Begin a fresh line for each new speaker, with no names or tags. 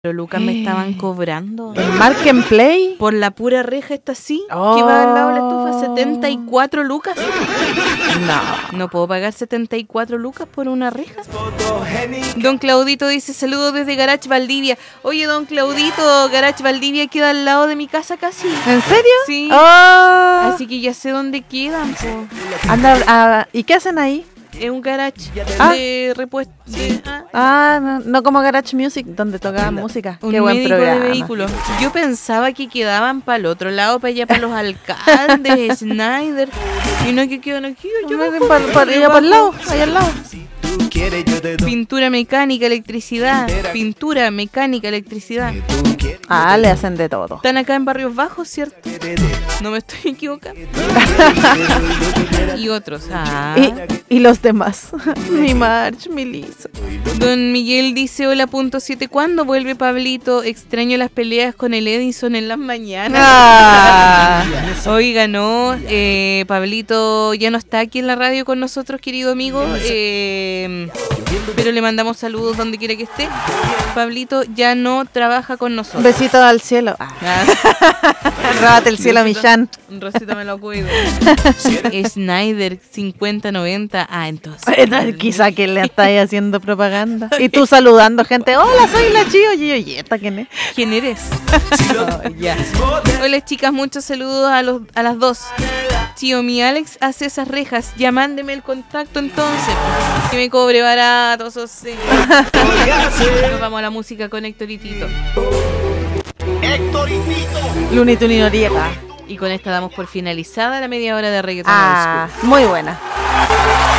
lucas me estaban cobrando.
¿El Mark and Play?
Por la pura reja esta así, que va al lado de la estufa, 74 lucas. No puedo pagar 74 lucas por una reja. Don Claudito dice, saludos desde Garage Valdivia. Oye, don Claudito, Garage Valdivia queda al lado de mi casa casi.
¿En serio?
Sí.
Oh.
Así que ya sé dónde quedan, po.
Anda, ¿y qué hacen ahí?
Es un garage de repuesto.
No como Garage Music, donde tocaban música.
Un
Qué buen
médico
programa.
de vehículos. Yo pensaba que quedaban para el otro lado, para allá, para los alcaldes, Schneider. Y no que quedan aquí.
Allá al lado.
Pintura mecánica, electricidad. Pintura mecánica, electricidad.
Le hacen de todo.
Están acá en Barrios Bajos, ¿cierto? No me estoy equivocando. Y otros.
Y los demás. Mi March, mi Lizo.
Don Miguel dice, hola, .7, ¿cuándo vuelve Pablito? Extraño las peleas con el Edison en las mañanas. Oiga, no, Pablito ya no está aquí en la radio con nosotros, querido amigo. Pero le mandamos saludos donde quiera que esté. Pablito ya no trabaja con nosotros.
Besito al cielo. Róbate el cielo, Millán.
Rosita me lo cuido. Snyder 5090. Entonces.
Quizá que le estáis haciendo propaganda. Y tú saludando gente. Hola, soy la Chío. Y esta, ¿quién es?
¿Quién eres? Ya. Hola, chicas, muchos saludos a las dos. Chío, mi Alex hace esas rejas. Ya mándeme el contacto entonces. Que me cobre barato, eso sí. Nos vamos a la música con Héctor y Tito.
Looney Tunes y Noriega.
Y con esta damos por finalizada la media hora de reggaeton.
Muy buena.